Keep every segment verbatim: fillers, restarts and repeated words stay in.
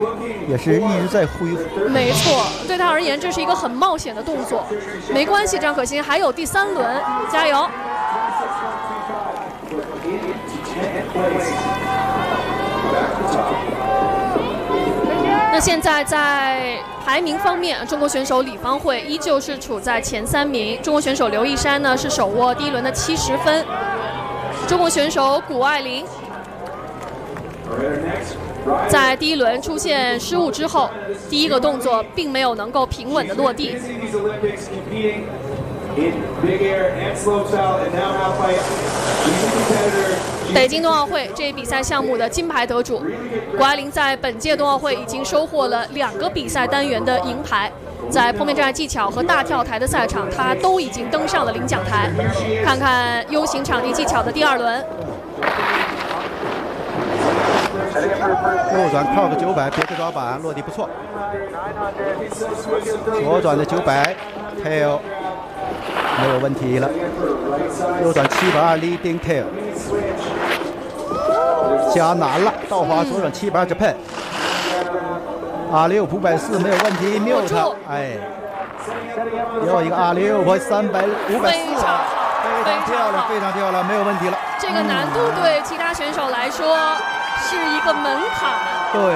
也是一直在恢复。 没错，对他而言这是一个很冒险的动作。没关系，张可欣还有第三轮，加油！那现在在排名方面，中国选手李芳慧依旧是处在前三名，中国选手刘一山呢是手握第一轮的七十分，中国选手谷爱凌在第一轮出现失误之后，第一个动作并没有能够平稳的落地。北京冬奥会这一比赛项目的金牌得主谷爱凌在本届冬奥会已经收获了两个比赛单元的银牌，在坡面障碍技巧和大跳台的赛场，她都已经登上了领奖台。看看 U 型场地技巧的第二轮， 右转靠个九百，别克抓板落地不错。左转的九百 tail 没有问题了。右转七百二 leading tail 加难了，倒滑左转七百二 Japan 阿六五百四没有问题 mute 哎，又一个阿六或三百五百四，非常漂亮，非常漂亮，没有问题了。 这个难度对其他选手来说是一个门槛。 对，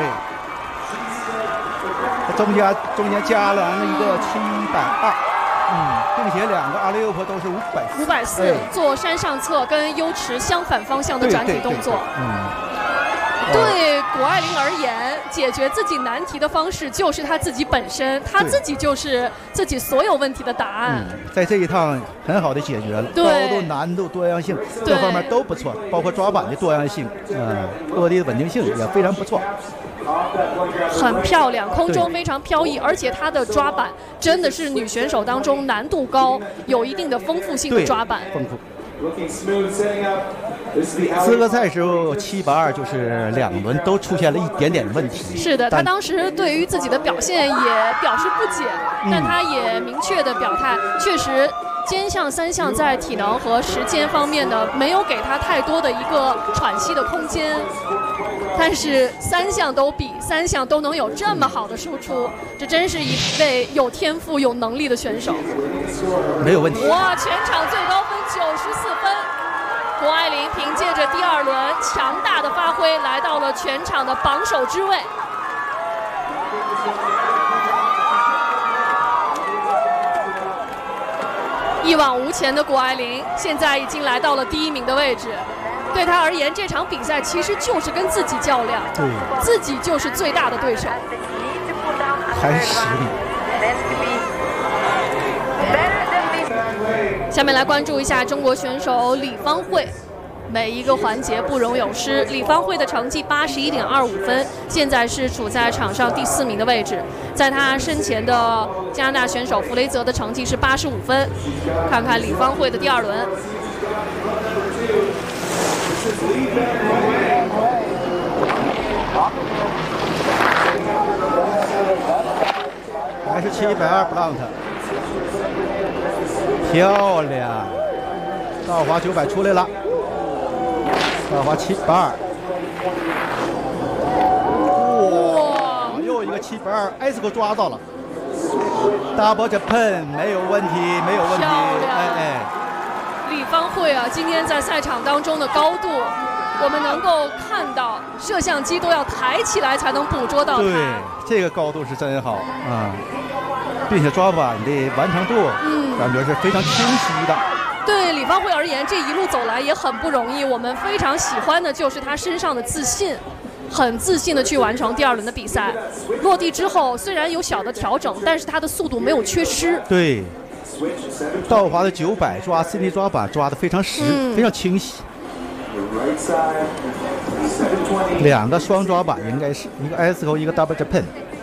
中间中间加了一个七百二，嗯，并且两个阿六坡都是五百四， 五百四做山上侧跟优池相反方向的转体动作。 嗯。 对谷爱凌而言，解决自己难题的方式就是她自己本身，她自己就是自己所有问题的答案。 嗯、在这一趟很好的解决了，高度、难度、多样性各方面都不错，包括抓板的多样性，呃，落地的稳定性也非常不错， 很漂亮，空中非常飘逸，而且她的抓板真的是女选手当中难度高、有一定的丰富性的抓板。 丰富。资格赛时候七百二就是两轮都出现了一点点问题。 是的，他当时对于自己的表现也表示不解，嗯、但他也明确的表态，确实肩项、三项在体能和时间方面呢，没有给他太多的一个喘息的空间。但是三项都比，三项都能有这么好的输出，这真是一位有天赋、有能力的选手。 没有问题。 哇，全场最高分九十四分。谷爱凌凭借着第二轮强大的发挥，来到了全场的榜首之位。一往无前的谷爱凌，现在已经来到了第一名的位置。对她而言，这场比赛其实就是跟自己较量， 对， 自己就是最大的对手， 还是实力。 下面来关注一下中国选手李芳慧，每一个环节不容有失。李芳慧的成绩八十一点二五分，现在是处在场上第四名的位置。在她身前的加拿大选手弗雷泽的成绩是八十五分。看看李芳慧的第二轮。 还是七百二 blunt。漂亮，倒滑九百出来了，倒滑七百二，哇，又一个七百二 ，S 口抓到了 ，double Japan 没有问题，没有问题，哎哎， 李芳慧啊，今天在赛场当中的高度，我们能够看到摄像机都要抬起来才能捕捉到它。 对，这个高度是真好啊。并且抓板的完成度，嗯，感觉是非常清晰的。 对李芳慧而言，这一路走来也很不容易。我们非常喜欢的就是她身上的自信，很自信的去完成第二轮的比赛。落地之后虽然有小的调整，但是她的速度没有缺失。 对，倒滑的九百抓 C P 抓板抓得非常实，嗯、非常清晰。两个双抓板应该是一个 S 口，一个 double Japan。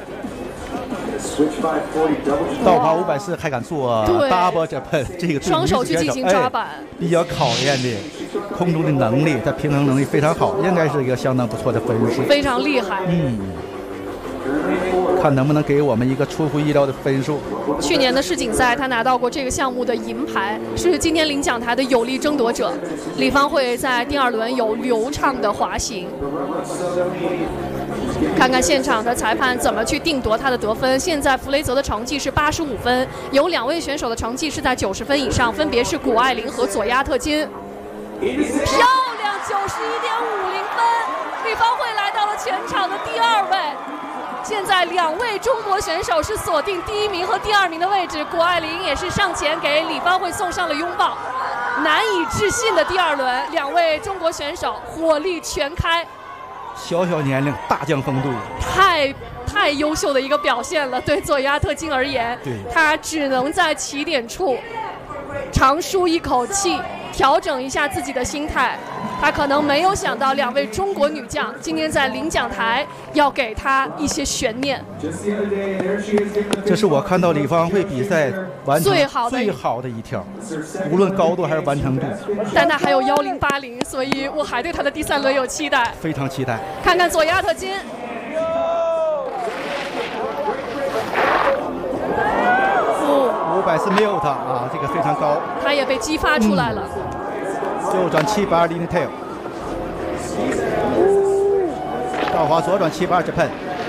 倒滑五百四还敢做 double Japan， 这个双手去进行抓板， 哎，比较考验的空中的能力，它平衡能力非常好，应该是一个相当不错的分数， 非常厉害。 嗯，看能不能给我们一个出乎意料的分数。 去年的世锦赛，他拿到过这个项目的银牌，是今年领奖台的有力争夺者。李芳慧在第二轮有流畅的滑行。 看看现场的裁判怎么去定夺他的得分。现在弗雷泽的成绩是八十五分，有两位选手的成绩是在九十分以上，分别是谷爱凌和佐亚特金。漂亮，九十一点五零分，李芳慧来到了全场的第二位。现在两位中国选手是锁定第一名和第二名的位置，谷爱凌也是上前给李芳慧送上了拥抱。难以置信的第二轮，两位中国选手火力全开。 小小年龄，大将风度， 太太优秀的一个表现了。对佐亚特金而言，他只能在起点处长舒一口气，调整一下自己的心态。他可能没有想到两位中国女将今天在领奖台要给他一些悬念。 这是我看到李芳慧比赛完成最好的最好的一条，无论高度还是完成度。 但他还有幺零八零，所以我还对他的第三轮有期待。 非常期待。 看看佐亚特金。 五百是 mute 啊，这个非常高。 他也被激发出来了。 嗯右转七百二零 tail， 倒滑左转七百二 Japan，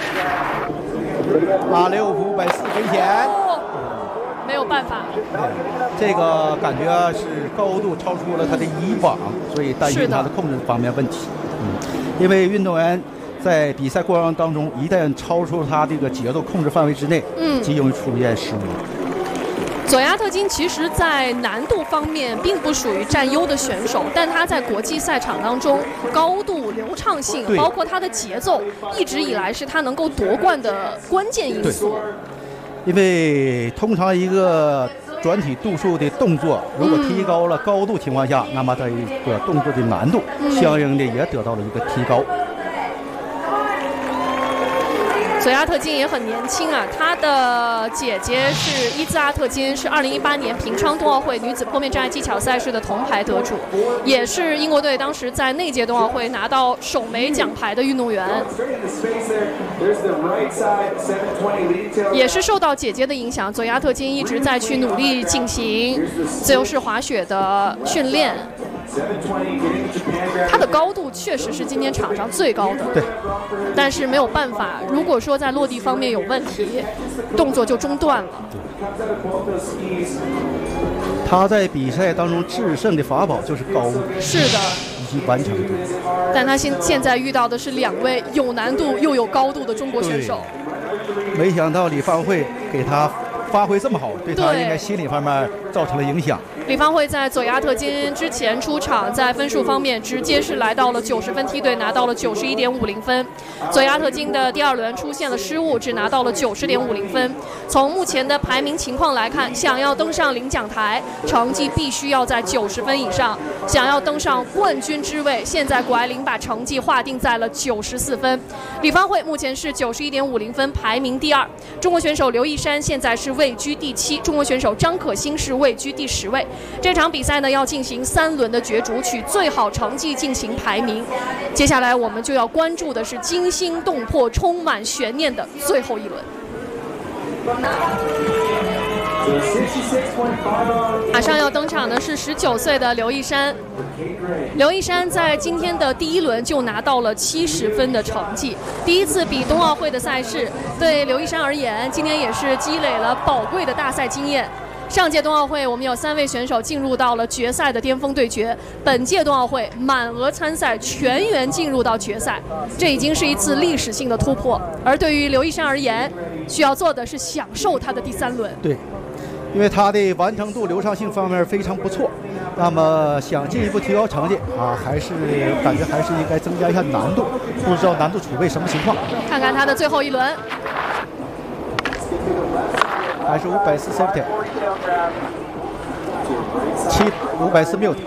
阿六五百四分险， 哦，没有办法。 这个感觉是高度超出了他的以往，所以担心他的控制方面问题。嗯，因为运动员在比赛过程当中，一旦超出他这个节奏控制范围之内，嗯，极容易出现失误。 佐亚特金其实在难度方面并不属于占优的选手，但他在国际赛场当中高度、流畅性，包括他的节奏，一直以来是他能够夺冠的关键因素。 因为通常一个转体度数的动作，如果提高了高度情况下，嗯、那么它一个动作的难度相应的也得到了一个提高。 佐亚特金也很年轻啊，她的姐姐是伊兹阿特金，是二零一八年平昌冬奥会女子坡面障碍技巧赛事的铜牌得主，也是英国队当时在那届冬奥会拿到首枚奖牌的运动员。也是受到姐姐的影响，佐亚特金一直在去努力进行自由式滑雪的训练。他的高度确实是今天场上最高的， 对， 但是没有办法，如果说在落地方面有问题，动作就中断了。 他在比赛当中制胜的法宝就是高度， 是的， 以及完成度。 但他现现在遇到的是两位有难度又有高度的中国选手。 没想到李芳慧给他发挥这么好，对他应该心理方面造成了影响。 李芳慧在佐亚特金之前出场，在分数方面直接是来到了九十分梯队，拿到了九十一点五零分。佐亚特金的第二轮出现了失误，只拿到了九十点五零分。从目前的排名情况来看，想要登上领奖台，成绩必须要在九十分以上。想要登上冠军之位，现在谷爱凌把成绩划定在了九十四分。李芳慧目前是九十一点五零分，排名第二。中国选手刘一山现在是位居第七，中国选手张可欣是位居第十位。这场比赛呢要进行三轮的角逐，取最好成绩进行排名。接下来我们就要关注的是惊心动魄、充满悬念的最后一轮。马上要登场的是十九岁的刘一山。刘一山在今天的第一轮就拿到了七十分的成绩，第一次比冬奥会的赛事，对刘一山而言，今天也是积累了宝贵的大赛经验。上届冬奥会，我们有三位选手进入到了决赛的巅峰对决。本届冬奥会，满额参赛，全员进入到决赛，这已经是一次历史性的突破。而对于刘一山而言，需要做的是享受他的第三轮。 对，因为他的完成度、流畅性方面非常不错。那么想进一步提高成绩啊，还是感觉还是应该增加一下难度。不知道难度储备什么情况？ 看看他的最后一轮。 还是五百四 safety， 七五百四 mute，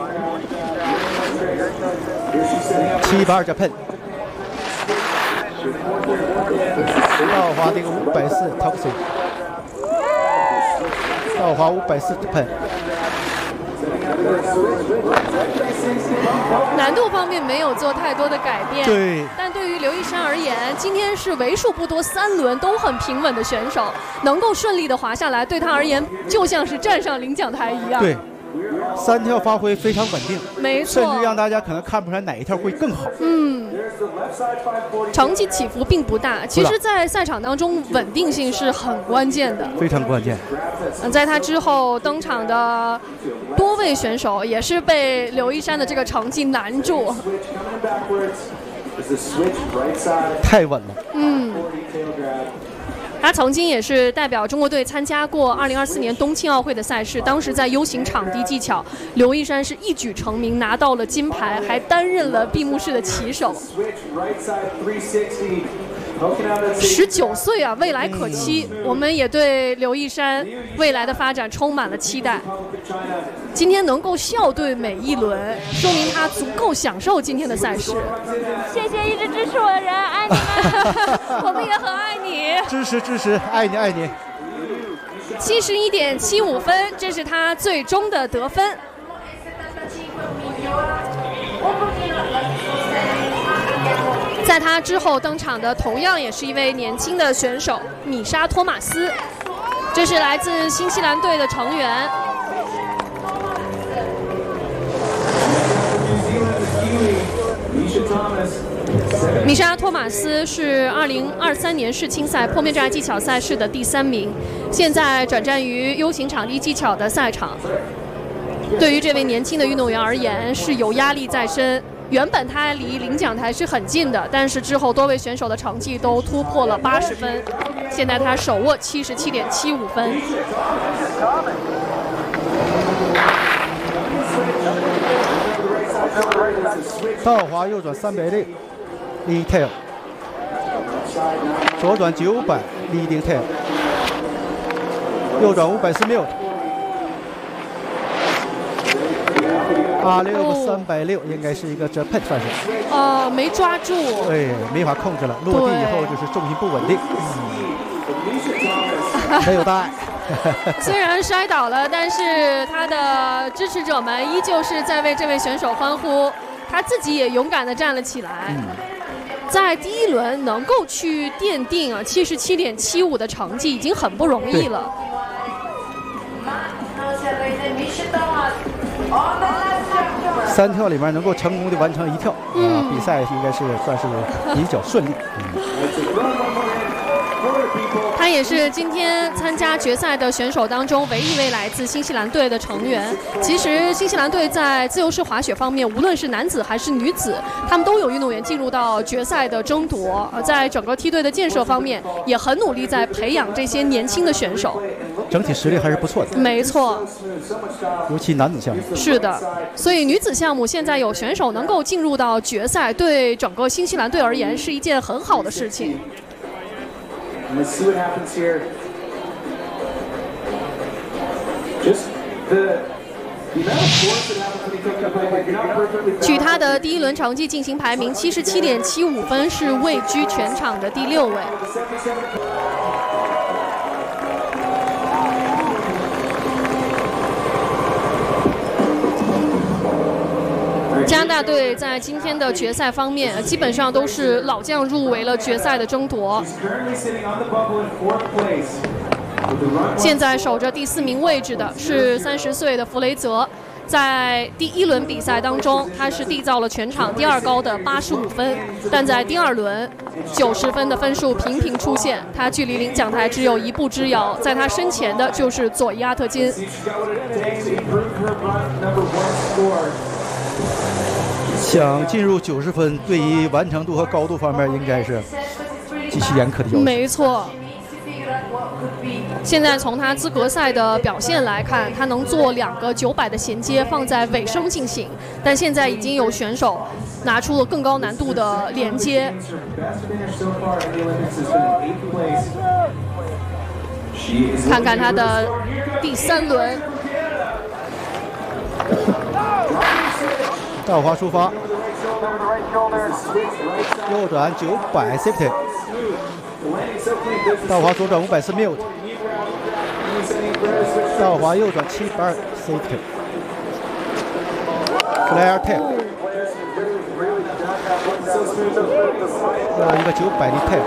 七百二 Japan， 倒滑这个五百四 toxic， 倒滑五百四 Japan。 难度方面没有做太多的改变， 对。 但对于刘一山而言，今天是为数不多三轮都很平稳的选手，能够顺利的滑下来，对他而言就像是站上领奖台一样。 对， 三跳发挥非常稳定， 没错， 甚至让大家可能看不出来哪一跳会更好。 嗯，成绩起伏并不大。其实，在赛场当中，稳定性是很关键的， 非常关键。 嗯，在他之后登场的多位选手也是被刘一山的这个成绩难住。 太稳了。 嗯。他曾经也是代表中国队参加过二零二四年冬青奥会的赛事，当时在 U 型场地技巧，刘一山是一举成名，拿到了金牌，还担任了闭幕式的旗手。十九岁啊，未来可期，我们也对刘一山未来的发展充满了期待。今天能够笑对每一轮，说明他足够享受今天的赛事。谢谢一直支持我的人，爱你们，我们也很爱你。 支持支持，爱你爱你。 七十一点七五分，这是他最终的得分。在他之后登场的同样也是一位年轻的选手米莎托马斯，这是来自新西兰队的成员。米莎托马斯是二零二三年世青赛破面障碍技巧赛事的第三名，现在转战于 U 型场地技巧的赛场。对于这位年轻的运动员而言，是有压力在身。原本他离领奖台是很近的，但是之后多位选手的成绩都突破了八十分，现在他手握七十七点七五分。 倒滑右转三百六 ，lead tail， 左转九百 ，leading tail， 右转五百四 mute。R 六三百六应该是一个 Japan 算是， 呃，没抓住， 对，没法控制了，落地以后就是重心不稳定，嗯、很有大碍。 虽然摔倒了，但是他的支持者们依旧是在为这位选手欢呼，他自己也勇敢地站了起来。嗯、在第一轮能够去奠定啊七十七点七五的成绩，已经很不容易了。 三跳里面能够成功的完成一跳，嗯、啊，比赛应该是算是比较顺利。嗯、 他也是今天参加决赛的选手当中唯一一位来自新西兰队的成员。其实新西兰队在自由式滑雪方面，无论是男子还是女子，他们都有运动员进入到决赛的争夺。在整个梯队的建设方面，也很努力在培养这些年轻的选手。 整体实力还是不错的。 没错， 尤其男子项目。 是的，所以女子项目现在有选手能够进入到决赛，对整个新西兰队而言是一件很好的事情。据他的第一轮成绩进行排名，七十七点七五分是位居全场的第六位。加拿大队在今天的决赛方面，基本上都是老将入围了决赛的争夺。现在守着第四名位置的是三十岁的弗雷泽，在第一轮比赛当中，他是缔造了全场第二高的八十五分，但在第二轮九十分的分数频频出现，他距离领奖台只有一步之遥，在他身前的就是佐伊阿特金。 想进入九十分，对于完成度和高度方面应该是极其严苛的要求。 没错。现在从他资格赛的表现来看，他能做两个九百的衔接放在尾声进行，但现在已经有选手拿出了更高难度的连接。看看他的第三轮。 倒滑出发，右转九百 safety， 倒滑左转五百四 mute， 倒滑右转七百 safety， flare tail， 又一个九百的 tail，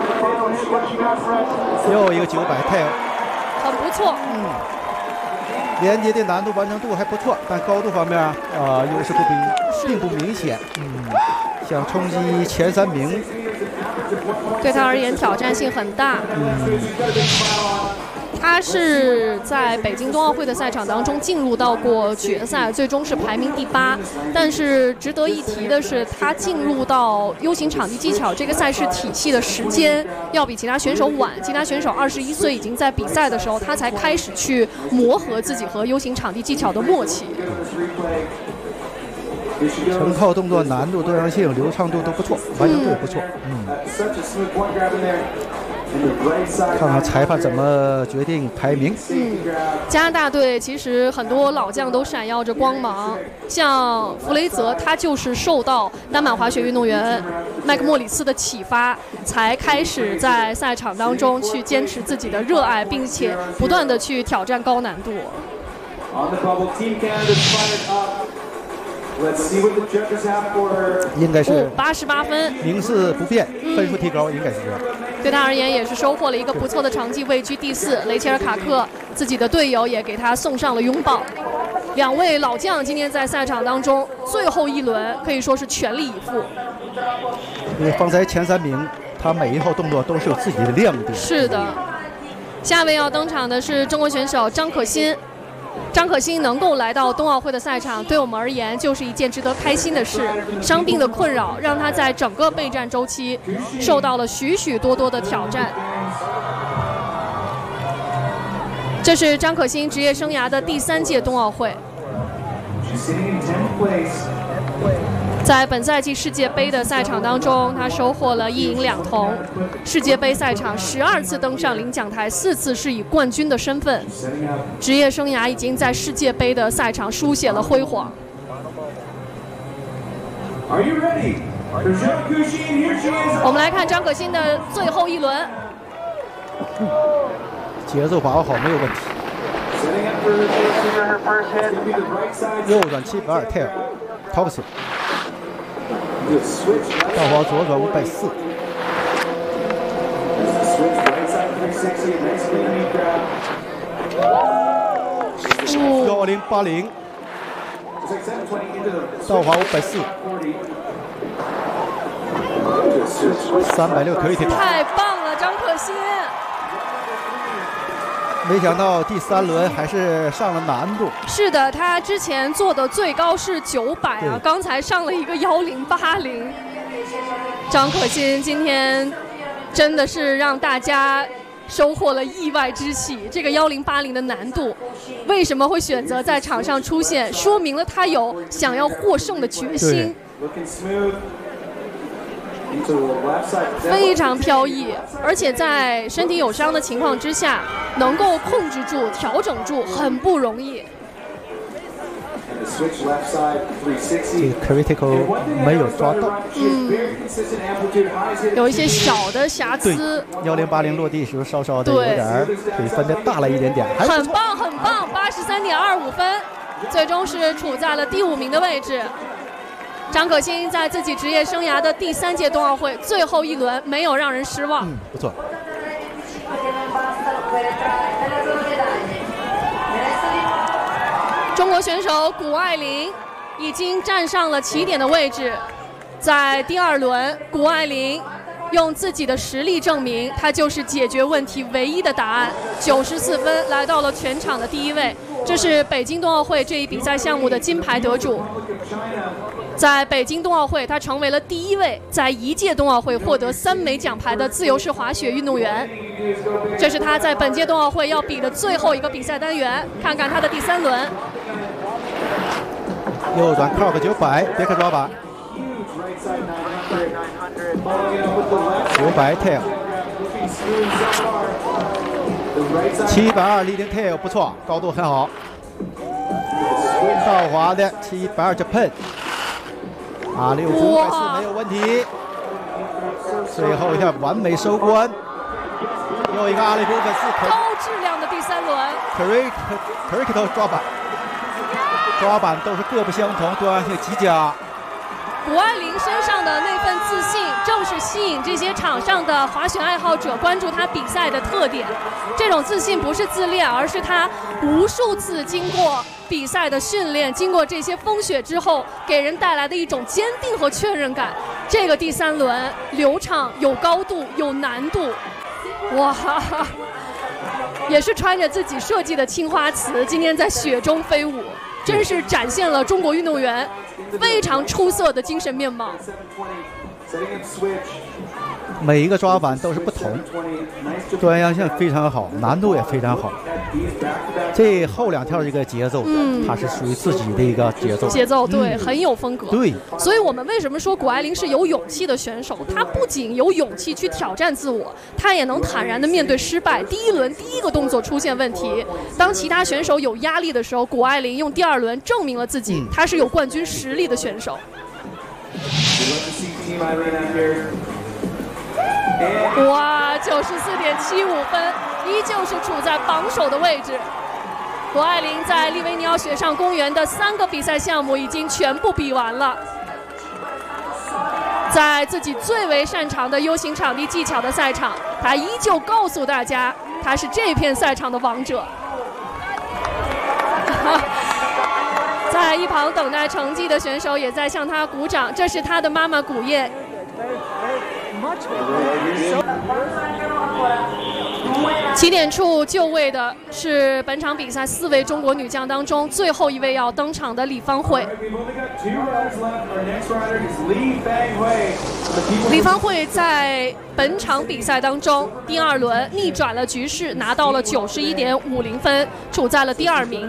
又一个九百 tail， 很不错。 嗯。 连接的难度完成度还不错，但高度方面啊、呃、优势不明，并不明显。嗯，想冲击前三名， 对他而言挑战性很大。嗯，他是在北京冬奥会的赛场当中进入到过决赛，最终是排名第八。但是值得一提的是，他进入到 U 型场地技巧这个赛事体系的时间要比其他选手晚。其他选手二十一岁已经在比赛的时候，他才开始去磨合自己和 U 型场地技巧的默契。 成套动作难度、多样性、流畅度都不错，完成度也不错。嗯。看看裁判怎么决定排名。 嗯，加拿大队其实很多老将都闪耀着光芒，像弗雷泽，他就是受到单板滑雪运动员麦克莫里斯的启发，才开始在赛场当中去坚持自己的热爱，并且不断的去挑战高难度。 应该是八十八分， 名次不变，分数提高，应该是这样。 对他而言也是收获了一个不错的成绩，位居第四。雷切尔卡克自己的队友也给他送上了拥抱。两位老将今天在赛场当中最后一轮可以说是全力以赴。 因为方才前三名，他每一套动作都是有自己的亮点。 是的，下位要登场的是中国选手张可欣。张可欣能够来到冬奥会的赛场，对我们而言就是一件值得开心的事。伤病的困扰让他在整个备战周期受到了许许多多的挑战。这是张可欣职业生涯的第三届冬奥会。在本赛季世界杯的赛场当中，他收获了一银两铜。世界杯赛场十二次登上领奖台，四次是以冠军的身份。职业生涯已经在世界杯的赛场书写了辉煌。我们来看张可欣的最后一轮， 节奏把握好没有问题。右转七百二 tail topspin。倒滑左转五百四，幺零八零，倒滑五百四，三百六可以挺。 太棒了，张可欣！ 没想到第三轮还是上了难度。 是的，他之前做的最高是九百啊，刚才上了一个幺零八零。张可欣今天真的是让大家收获了意外之喜。这个幺零八零的难度，为什么会选择在场上出现？说明了他有想要获胜的决心。非常飘逸，而且在身体有伤的情况之下，能够控制住、调整住，很不容易。 这个 critical 没有抓到， 嗯，有一些小的瑕疵。 幺零八零落地时候稍稍的有点腿分的大了一点点， 很棒很棒，八十三点二五分，最终是处在了第五名的位置。张可欣在自己职业生涯的第三届冬奥会最后一轮没有让人失望。 嗯，不错。 中国选手谷爱凌已经站上了起点的位置，在第二轮，谷爱凌用自己的实力证明，她就是解决问题唯一的答案。九十四分来到了全场的第一位，这是北京冬奥会这一比赛项目的金牌得主。在北京冬奥会，他成为了第一位在一届冬奥会获得三枚奖牌的自由式滑雪运动员。这是他在本届冬奥会要比的最后一个比赛单元，看看他的第三轮。 右转 cork 九百，别克抓把，九百 tail， 七百二 leading tail 不错，高度很好。倒滑的七百二 Japan。啊，六五百四没有问题，最后一下完美收官。又一个阿里六百四， 高质量的第三轮。 Correct Correct 抓板，抓板都是各不相同，多样性极佳。 谷爱凌身上的那份自信，正是吸引这些场上的滑雪爱好者关注她比赛的特点。这种自信不是自恋，而是她无数次经过比赛的训练，经过这些风雪之后，给人带来的一种坚定和确认感。这个第三轮流畅、有高度、有难度，哇！也是穿着自己设计的青花瓷，今天在雪中飞舞，真是展现了中国运动员非常出色的精神面貌。 每一个抓板都是不同，多样性非常好，难度也非常好。这后两跳这个节奏，嗯，它是属于自己的一个节奏。 节奏对，嗯、很有风格。 对， 所以我们为什么说谷爱凌是有勇气的选手？她不仅有勇气去挑战自我，她也能坦然地面对失败。第一轮第一个动作出现问题，当其他选手有压力的时候，谷爱凌用第二轮证明了自己，她是有冠军实力的选手。哇，九十四点七五分，依旧是处在榜首的位置。谷爱凌在利维尼奥雪上公园的三个比赛项目已经全部比完了，在自己最为擅长的 U 型场地技巧的赛场，她依旧告诉大家，她是这片赛场的王者。在一旁等待成绩的选手也在向她鼓掌，这是她的妈妈古燕。起点处就位的是本场比赛四位中国女将当中最后一位要登场的李芳慧。李芳慧在本场比赛当中第二轮逆转了局势，拿到了九十一点五零分，处在了第二名。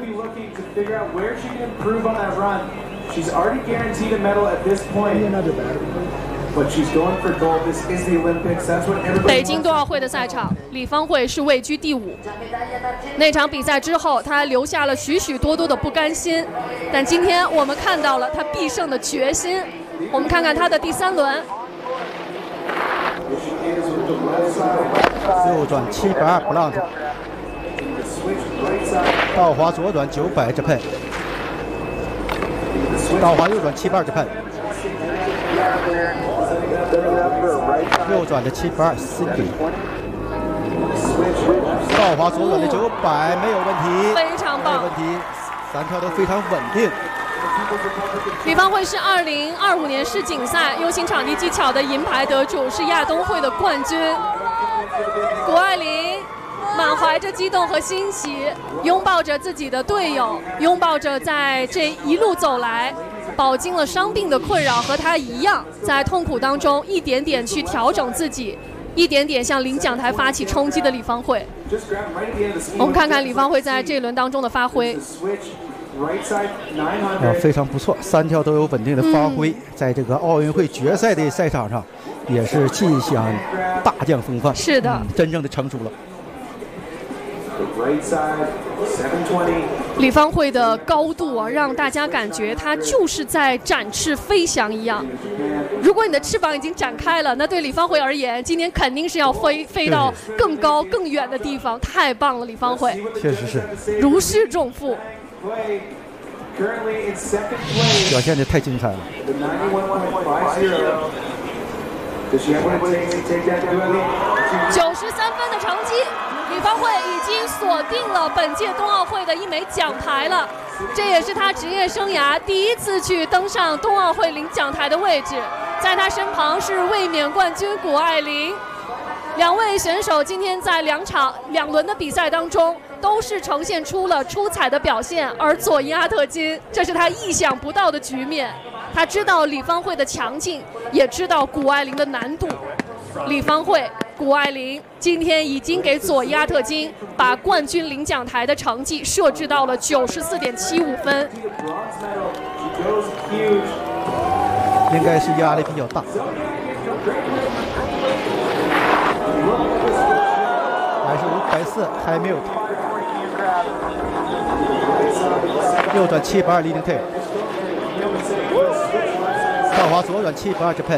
北京冬奥会的赛场，李芳慧是位居第五。那场比赛之后，她留下了许许多多的不甘心，但今天我们看到了她必胜的决心。我们看看她的第三轮， 右转七百二 blunt， 倒滑左转九百 Japan， 倒滑右转七百二 Japan。右转的七百二 C B， 倒滑左转的九百没有问题， 非常棒， 没有问题，三跳都非常稳定。 李芳慧是二零二五年世锦赛 U 型场地技巧的银牌得主，是亚冬会的冠军。谷爱凌满怀着激动和欣喜，拥抱着自己的队友，拥抱着在这一路走来饱经了伤病的困扰，和他一样，在痛苦当中一点点去调整自己，一点点向领奖台发起冲击的李芳慧。我们看看李芳慧在这一轮当中的发挥。 啊，非常不错，三跳都有稳定的发挥，嗯、在这个奥运会决赛的赛场上，也是气象大将风范。 是的、 嗯，真正的成熟了。 李芳慧的高度啊，让大家感觉她就是在展翅飞翔一样。如果你的翅膀已经展开了，那对李芳慧而言，今天肯定是要飞飞到更高更远的地方。太棒了，李芳慧， 确实是如释重负， 表现得太精彩了。 九十三分的成绩，李芳慧已经锁定了本届冬奥会的一枚奖牌了。这也是她职业生涯第一次去登上冬奥会领奖台的位置。在她身旁是卫冕冠军谷爱凌。两位选手今天在两场两轮的比赛当中，都是呈现出了出彩的表现。而佐伊阿特金，这是他意想不到的局面。他知道李芳慧的强劲，也知道谷爱凌的难度。李芳慧、谷爱凌今天已经给佐伊阿特金把冠军领奖台的成绩设置到了九十四点七五分， 应该是压力比较大。还是五百四，还没有。右转七百二 leading tail， 倒滑左转七百二 Japan，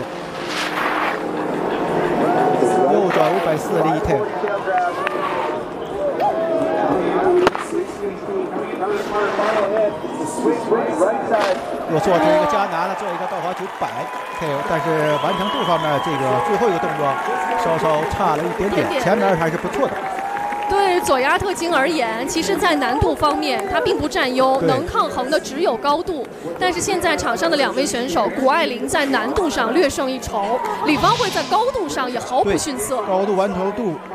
右转五百四 leading tail， 李又做出一个加拿了，做一个倒滑九百 ，OK， 但是完成度方面，这个最后一个动作稍稍差了一点点，前面还是不错的。 对佐亚特金而言，其实，在难度方面，它并不占优，能抗衡的只有高度。但是现在场上的两位选手，谷爱凌在难度上略胜一筹，李芳慧在高度上也毫不逊色。 高度完成度